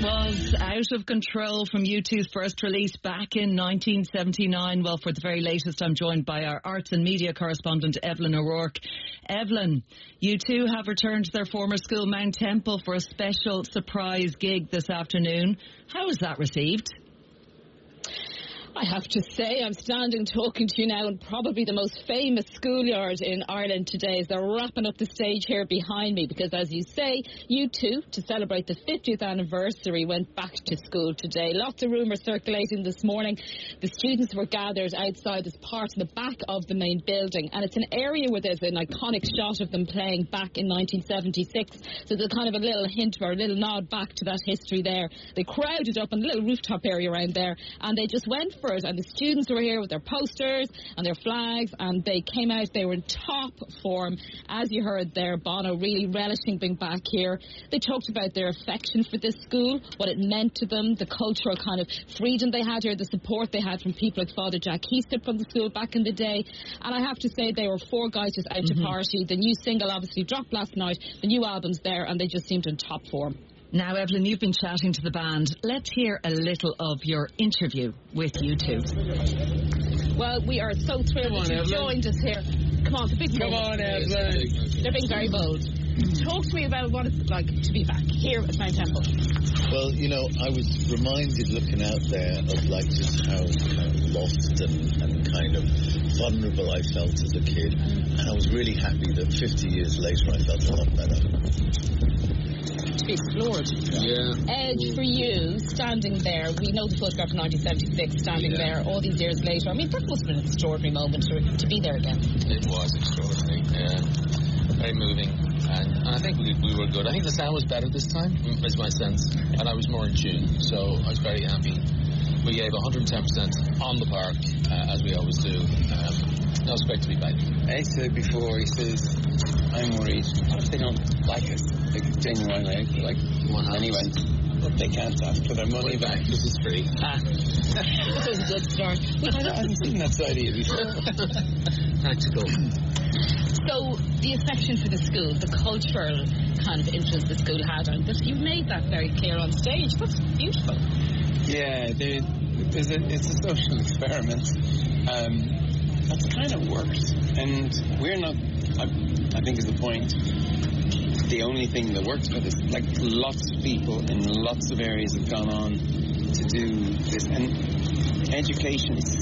was Out of Control from U2's first release back in 1979. Well, for the very latest, I'm joined by our arts and media correspondent, Evelyn O'Rourke. Evelyn, U2 have returned to their former school, Mount Temple, for a special surprise gig this afternoon. How was that received? I have to say, I'm standing talking to you now in probably the most famous schoolyard in Ireland today as they're wrapping up the stage here behind me because, as you say, U2, to celebrate the 50th anniversary, went back to school today. Lots of rumours circulating this morning. The students were gathered outside as part of the back of the main building, and it's an area where there's an iconic shot of them playing back in 1976, so there's kind of a little hint or a little nod back to that history there. They crowded up in a little rooftop area around there, and they just went for it, and the students were here with their posters and their flags, and they came out. They were in top form, as you heard there. Bono really relishing being back here. They talked about their affection for this school, what it meant to them, the cultural kind of freedom they had here, the support they had from people like Father Jack Heaster from the school back in the day. And I have to say, they were four guys just out to party. The new single obviously dropped last night, the new album's there, and they just seemed in top form. Now, Evelyn, you've been chatting to the band. Let's hear a little of your interview with U2. Well, we are so thrilled that you joined us here. Come on, it's a big Come on, Evelyn. They're being very bold. Talk to me about what it's like to be back here at Mount Temple. Well, you know, I was reminded looking out there of like just how kind of lost and kind of vulnerable I felt as a kid. And I was really happy that 50 years later I felt a lot better. To be explored. Yeah. Edge, for you, standing there, we know the photograph from 1976, standing there all these years later. I mean, that must have been an extraordinary moment to be there again. It was extraordinary. Very moving. And I think we were good. I think the sound was better this time, is my sense. And I was more in tune. So I was very happy. We gave 110% on the park, as we always do. It was great to be back. I said before, he says, I'm worried. What if they don't like us? Like, genuinely, like, anyway, but they can't ask for their money back. This is free. This was a good start. I haven't seen that side of you before. Practical. So, the affection for the school, the cultural kind of influence the school had on it, you made that very clear on stage. That's beautiful. Yeah, it's a social experiment. That's kind of works. And we're not, I think is the point, the only thing that works for this. Like, lots of people in lots of areas have gone on to do this. And education is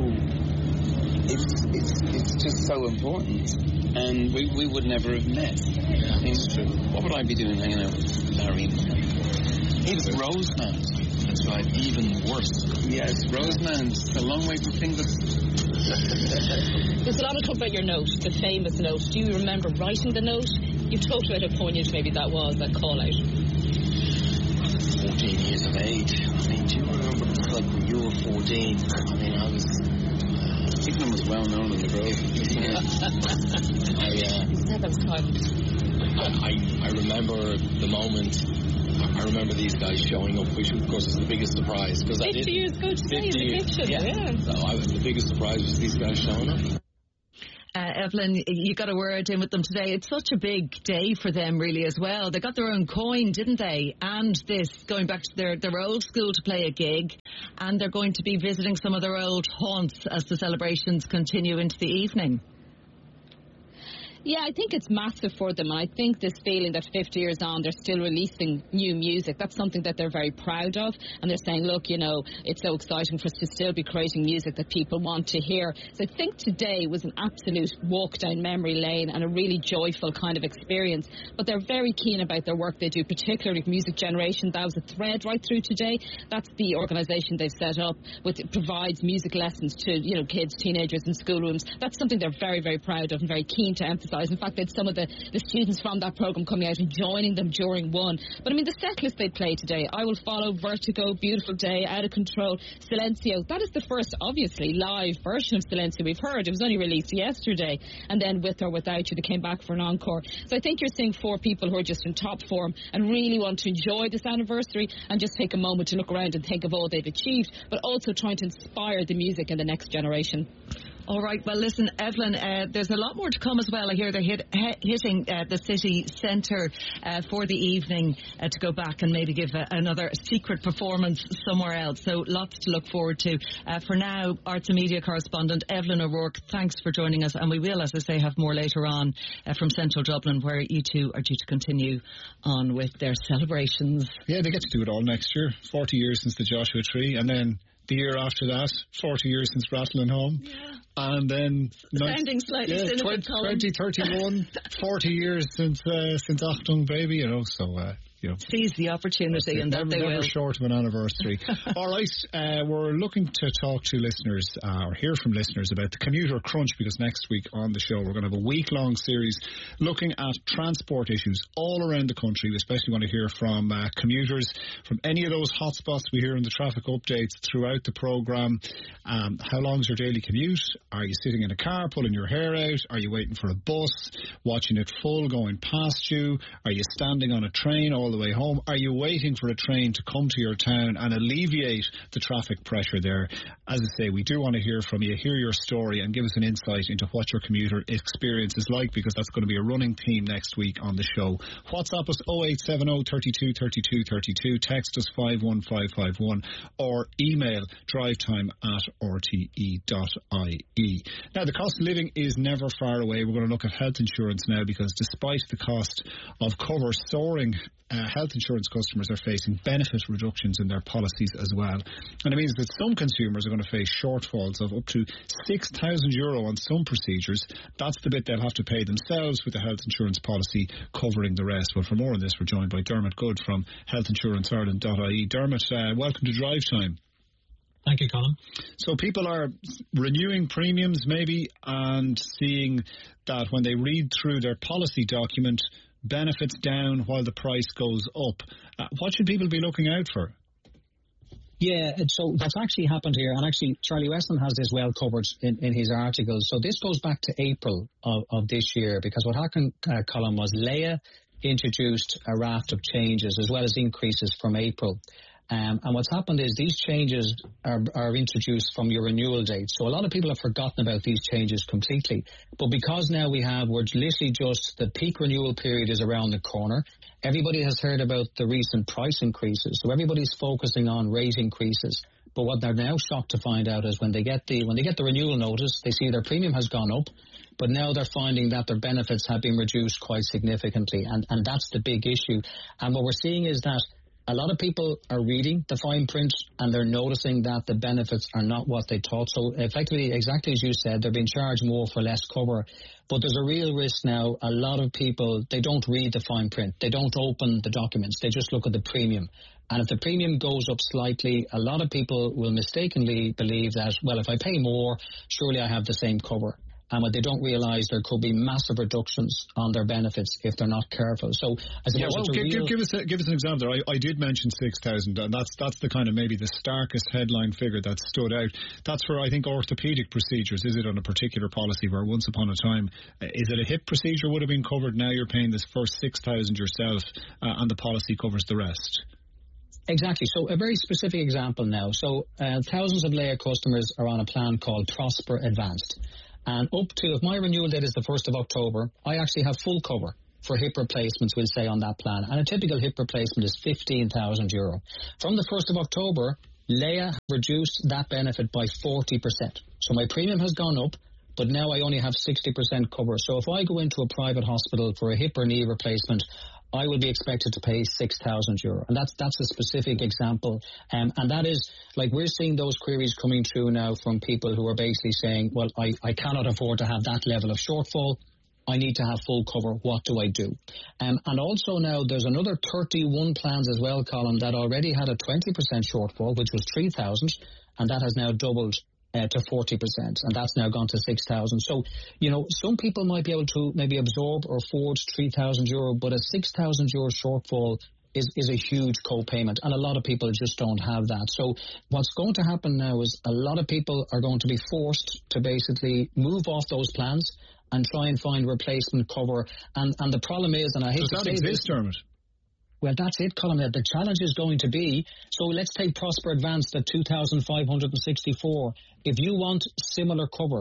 it's just so important. And we would never have met. Yeah, I mean, it's true. what would I be doing hanging out with Larry? Even Roseman. That's right, even worse. Yes, Roseman. It's a long way from Finglas. There's a lot of talk about your note, the famous note. Do you remember writing the note? You talked about how poignant maybe that was, that call out. 14 years of age. I mean, do you remember, like, when you were 14? I mean, I was... Even was well known in the Grove. I remember the moment. I remember these guys showing up, which of course is the biggest surprise. 50 years ago today in the kitchen, yeah. So the biggest surprise was these guys showing up. Evelyn, you got a word in with them today. It's such a big day for them, really, as well. They got their own coin, didn't they? And this, going back to their old school to play a gig, and they're going to be visiting some of their old haunts as the celebrations continue into the evening. Yeah, I think it's massive for them, and I think this feeling that 50 years on, they're still releasing new music, that's something that they're very proud of, and they're saying, look, you know, it's so exciting for us to still be creating music that people want to hear. So I think today was an absolute walk down memory lane and a really joyful kind of experience, but they're very keen about their work they do, particularly with Music Generation. That was a thread right through today. That's the organisation they've set up, which provides music lessons to, you know, kids, teenagers in schoolrooms. That's something they're very, very proud of and very keen to emphasise. In fact, they had some of the students from that programme coming out and joining them during one. But I mean, the set list they played today, I Will Follow, Vertigo, Beautiful Day, Out of Control, Silencio. That is the first, obviously, live version of Silencio we've heard. It was only released yesterday. And then With or Without You, they came back for an encore. So I think you're seeing four people who are just in top form and really want to enjoy this anniversary and just take a moment to look around and think of all they've achieved, but also trying to inspire the music in the next generation. All right, well, listen, Evelyn, there's a lot more to come as well. I hear they're hitting the city centre for the evening to go back and maybe give another secret performance somewhere else. So lots to look forward to. For now, arts and media correspondent Evelyn O'Rourke, thanks for joining us. And we will, as I say, have more later on from central Dublin, where you two are due to continue on with their celebrations. Yeah, they get to do it all next year. 40 years since the Joshua Tree, and then the year after that, 40 years since Rattling Home. Yeah. And then... Sounding slightly cynical, 2031, 40 years since Achtung Baby, you know, so... seize the opportunity, and that they will. Never short of an anniversary. All right, we're looking to talk to listeners or hear from listeners about the commuter crunch, because next week on the show we're going to have a week-long series looking at transport issues all around the country. We especially want to hear from commuters from any of those hotspots we hear in the traffic updates throughout the programme. How long is your daily commute? Are you sitting in a car pulling your hair out? Are you waiting for a bus, watching it full going past you? Are you standing on a train all the way home? Are you waiting for a train to come to your town and alleviate the traffic pressure there? As I say, we do want to hear from you, hear your story, and give us an insight into what your commuter experience is like, because that's going to be a running theme next week on the show. WhatsApp us 0870 32 32 32, text us 51551, or email drivetime@rte.ie. Now, the cost of living is never far away. We're going to look at health insurance now, because despite the cost of cover soaring, health insurance customers are facing benefit reductions in their policies as well. And it means that some consumers are going to face shortfalls of up to €6,000 on some procedures. That's the bit they'll have to pay themselves, with the health insurance policy covering the rest. Well, for more on this, we're joined by Dermot Good from healthinsuranceIreland.ie. Dermot, welcome to Drive Time. Thank you, Colin. So people are renewing premiums maybe, and seeing that when they read through their policy document, benefits down while the price goes up. What should people be looking out for? Yeah, so that's actually happened here, and actually Charlie Weston has this well covered in his article. So this goes back to April of this year, because what happened, Colin, was Leia introduced a raft of changes as well as increases from April. And what's happened is these changes are introduced from your renewal date. So a lot of people have forgotten about these changes completely. But because now we're literally just, the peak renewal period is around the corner. Everybody has heard about the recent price increases. So everybody's focusing on rate increases. But what they're now shocked to find out is when they get the renewal notice, they see their premium has gone up. But now they're finding that their benefits have been reduced quite significantly. And that's the big issue. And what we're seeing is that a lot of people are reading the fine print and they're noticing that the benefits are not what they thought. So effectively, exactly as you said, they're being charged more for less cover. But there's a real risk now. A lot of people, they don't read the fine print. They don't open the documents. They just look at the premium. And if the premium goes up slightly, a lot of people will mistakenly believe that, well, if I pay more, surely I have the same cover. And what they don't realise, there could be massive reductions on their benefits if they're not careful. So, I suppose give us an example there. I did mention 6,000, and that's the kind of maybe the starkest headline figure that stood out. That's for, I think, orthopaedic procedures. Is it on a particular policy where once upon a time, is it a hip procedure would have been covered? Now you're paying this first 6,000 yourself, and the policy covers the rest. Exactly. So a very specific example now. So thousands of Leia customers are on a plan called Prosper Advanced. And up to, if my renewal date is the 1st of October, I actually have full cover for hip replacements, we'll say, on that plan. And a typical hip replacement is €15,000. From the 1st of October, Leia reduced that benefit by 40%. So my premium has gone up, but now I only have 60% cover. So if I go into a private hospital for a hip or knee replacement, I will be expected to pay €6,000. And that's a specific example. And that is, like, we're seeing those queries coming through now from people who are basically saying, well, I cannot afford to have that level of shortfall. I need to have full cover. What do I do? And also now there's another 31 plans as well, Colin, that already had a 20% shortfall, which was 3,000, and that has now doubled to 40%, and that's now gone to 6,000. So, you know, some people might be able to maybe absorb or afford €3,000, but a €6,000 shortfall is a huge co-payment, and a lot of people just don't have that. So what's going to happen now is a lot of people are going to be forced to basically move off those plans and try and find replacement cover. And the problem is, and I hate to say this, Dermot? Well, that's it, Colin. The challenge is going to be, so let's take Prosper Advanced at 2,564. If you want similar cover,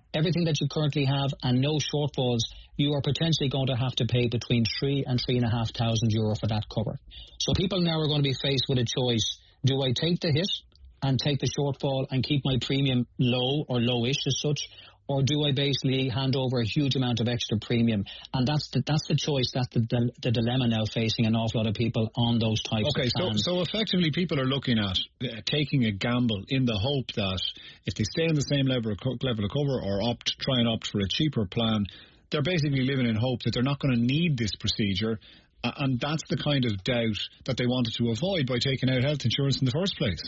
everything that you currently have and no shortfalls, you are potentially going to have to pay between €3,000 and €3,500 for that cover. So people now are going to be faced with a choice. Do I take the hit and take the shortfall and keep my premium low or lowish as such, or do I basically hand over a huge amount of extra premium? And that's the choice, that's the dilemma now facing an awful lot of people on those types of plans. So effectively people are looking at taking a gamble in the hope that if they stay on the same level of cover or try and opt for a cheaper plan, they're basically living in hope that they're not going to need this procedure. And that's the kind of doubt that they wanted to avoid by taking out health insurance in the first place.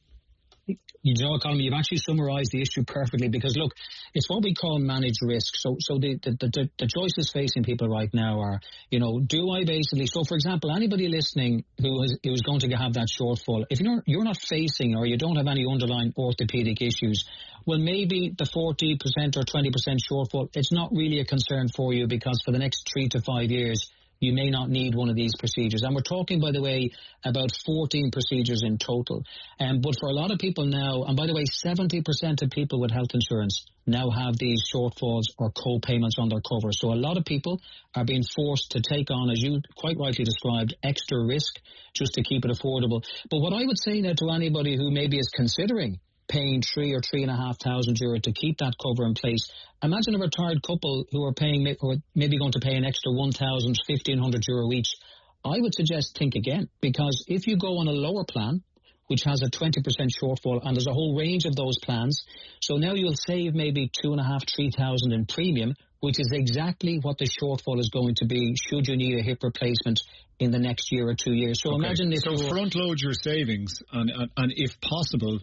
You know, Colin, you've actually summarised the issue perfectly, because look, it's what we call managed risk. So the choices facing people right now are, you know, do I basically, so for example, anybody listening who is going to have that shortfall, if you're not facing or you don't have any underlying orthopedic issues, well, maybe the 40% or 20% shortfall, it's not really a concern for you, because for the next 3 to 5 years, you may not need one of these procedures. And we're talking, by the way, about 14 procedures in total. But for a lot of people now, and by the way, 70% of people with health insurance now have these shortfalls or co-payments on their cover. So a lot of people are being forced to take on, as you quite rightly described, extra risk just to keep it affordable. But what I would say now to anybody who maybe is considering paying €3,000 or €3,500 to keep that cover in place. Imagine a retired couple who are paying, or maybe going to pay an extra €1,000, €1,500 each. I would suggest think again, because if you go on a lower plan, which has a 20% shortfall, and there's a whole range of those plans, so now you'll save maybe $2,500, $3,000 in premium, which is exactly what the shortfall is going to be should you need a hip replacement in the next year or 2 years. So imagine if front load your savings and if possible,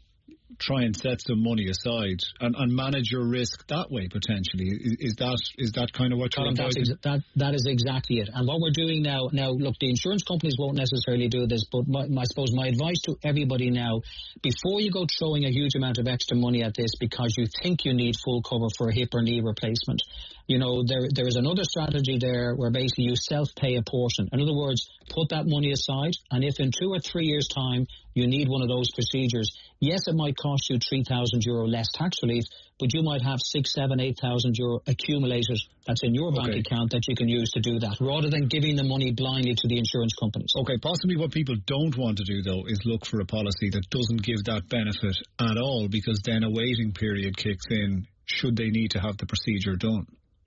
try and set some money aside and manage your risk that way potentially. Is that kind of what you're advising? That is exactly it. And what we're doing now, look, the insurance companies won't necessarily do this, but I suppose my advice to everybody now, before you go throwing a huge amount of extra money at this because you think you need full cover for a hip or knee replacement, you know, there is another strategy there where basically you self-pay a portion. In other words, put that money aside, and if in 2 or 3 years' time you need one of those procedures, yes, it might cost you €3,000 less tax relief, but you might have €6,000, €7,000, €8,000 accumulated that's in your bank account that you can use to do that, rather than giving the money blindly to the insurance companies. Okay, possibly what people don't want to do, though, is look for a policy that doesn't give that benefit at all, because then a waiting period kicks in should they need to have the procedure done.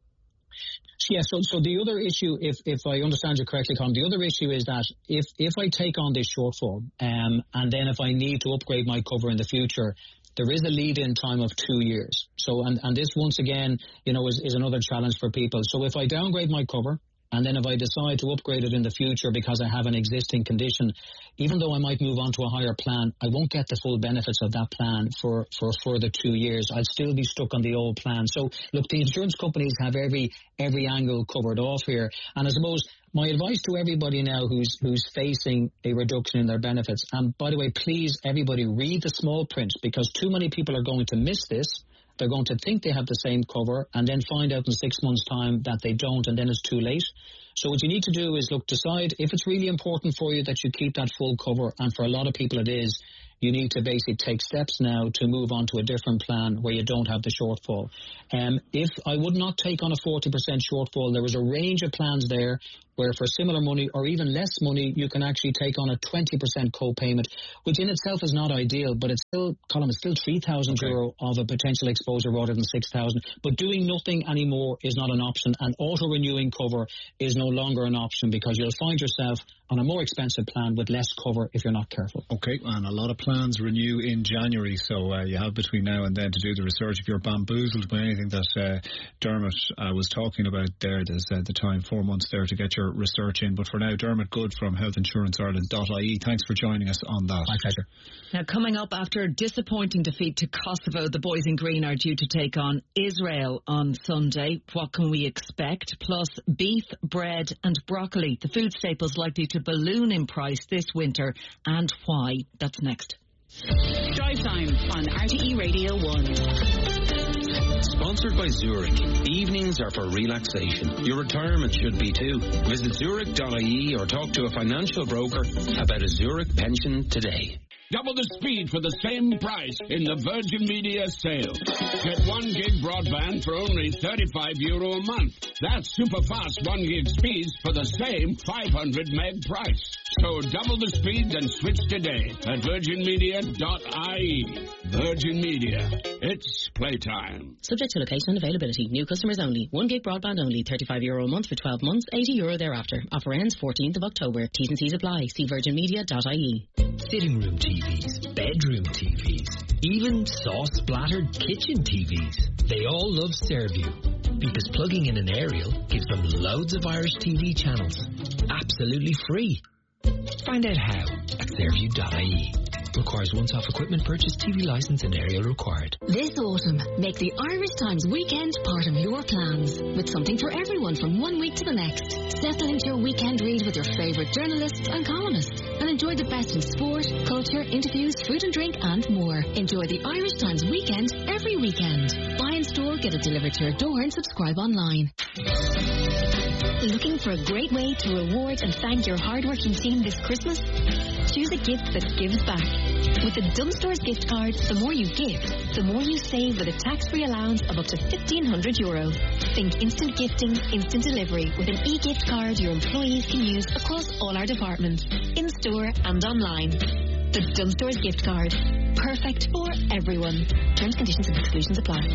Yeah, so the other issue, if I understand you correctly, Tom, the other issue is that if I take on this shortfall, and then if I need to upgrade my cover in the future, there is a lead-in time of 2 years. So, and this once again, you know, is another challenge for people. So if I downgrade my cover, and then if I decide to upgrade it in the future because I have an existing condition, even though I might move on to a higher plan, I won't get the full benefits of that plan for a further 2 years. I'll still be stuck on the old plan. So, look, the insurance companies have every angle covered off here. And I suppose my advice to everybody now who's facing a reduction in their benefits, and by the way, please, everybody, read the small print, because too many people are going to miss this. They're going to think they have the same cover and then find out in 6 months' time that they don't, and then it's too late. So what you need to do is, look, decide if it's really important for you that you keep that full cover, and for a lot of people it is. You need to basically take steps now to move on to a different plan where you don't have the shortfall. If I would not take on a 40% shortfall, there is a range of plans there where for similar money or even less money, you can actually take on a 20% co-payment, which in itself is not ideal, but it's still, Colin, it's still €3,000 of a potential exposure rather than 6,000. But doing nothing anymore is not an option, and auto-renewing cover is no longer an option, because you'll find yourself on a more expensive plan with less cover if you're not careful. Okay, and a lot of plans renew in January, so you have between now and then to do the research. If you're bamboozled by anything that Dermot was talking about there, there's the time, 4 months there to get your research in. But for now, Dermot Good from healthinsuranceIreland.ie, thanks for joining us on that. My pleasure. Now, coming up after a disappointing defeat to Kosovo, the boys in green are due to take on Israel on Sunday. What can we expect? Plus, beef, bread and broccoli, the food staples likely to balloon in price this winter, and why? That's next. Drive Time on RTE Radio 1. Sponsored by Zurich. Evenings are for relaxation. Your retirement should be too. Visit Zurich.ie or talk to a financial broker about a Zurich pension today. double the speed for the same price in the Virgin Media sale. Get 1 gig broadband for only €35 a month. That's super fast 1 gig speeds for the same 500 meg price. So double the speed and switch today at virginmedia.ie. Virgin Media. It's playtime. Subject to location and availability. New customers only. 1 gig broadband only. €35 a month for 12 months. €80 thereafter. Offer ends 14th of October. T's and C's apply. See virginmedia.ie. Sitting room TVs, bedroom TVs, even sauce-splattered kitchen TVs. They all love Serview because plugging in an aerial gives them loads of Irish TV channels. Absolutely free. Find out how at serview.ie. Requires once-off equipment purchase, TV license and aerial required. This autumn, make the Irish Times weekend part of your plans, with something for everyone from 1 week to the next. Settle into your weekend read with your favourite journalists and columnists, and enjoy the best in sport, culture, interviews, food and drink, and more. Enjoy the Irish Times weekend every weekend. Buy in store, get it delivered to your door, and subscribe online. Looking for a great way to reward and thank your hardworking team this Christmas? Choose a gift that gives back. With the Dumpstores gift card, the more you give, the more you save with a tax-free allowance of up to €1,500. Think instant gifting, instant delivery with an e-gift card your employees can use across all our departments, in-store and online. The Dumpstores gift card. Perfect for everyone. Terms, conditions and exclusions apply.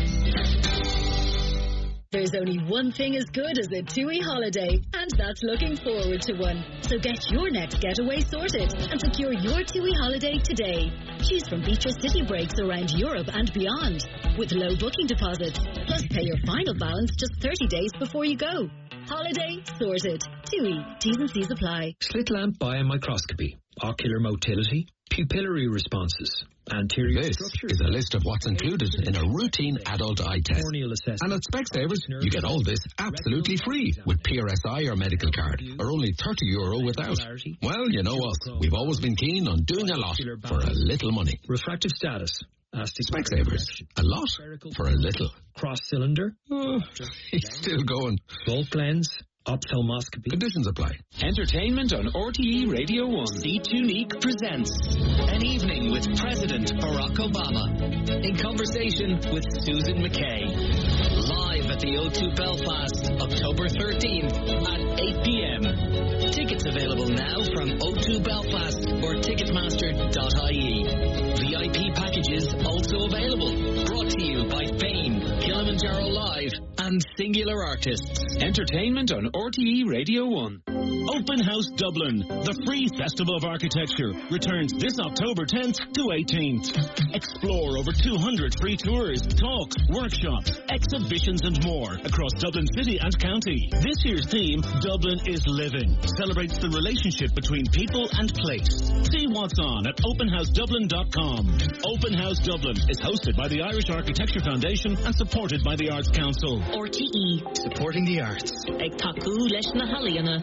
There's only one thing as good as a TUI holiday, and that's looking forward to one. So get your next getaway sorted and secure your TUI holiday today. Choose from beaches, city breaks around Europe and beyond, with low booking deposits. Plus pay your final balance just 30 days before you go. Holiday sorted. TUI. T's and C's apply. Slit lamp biomicroscopy, ocular motility, pupillary responses, anterior structure. This is a list of what's included in a routine adult eye test. And at Specsavers, you get all this absolutely free with PRSI or medical card, or only €30 without. Well, you know us. We've always been keen on doing a lot for a little money. Refractive status. Specsavers. A lot for a little. Cross cylinder. Oh, he's still going. Bulk lens. Ophthalmoscopy. Conditions apply. Entertainment on RTE Radio 1. Seat Unique presents An Evening with President Barack Obama, in conversation with Susan McKay. Live at the O2 Belfast, October 13th at 8 p.m. Tickets available now from O2 Belfast or Ticketmaster.ie. VIP packages also available. Brought to you by Fame, Kilimanjaro Live, and Singular Artists. Entertainment on RTE Radio 1. Open House Dublin, the free festival of architecture, returns this October 10th to 18th. Explore over 200 free tours, talks, workshops, exhibitions and more across Dublin City and County. This year's theme, Dublin is Living, celebrates the relationship between people and place. See what's on at openhousedublin.com. Open House Dublin is hosted by the Irish Architecture Foundation and supported by the Arts Council. RTE. Supporting the arts. Ag taku leis na haliana.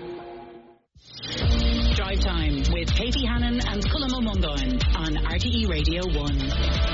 Drive Time with Katie Hannon and Cullum O'Mundoin on RTE Radio 1.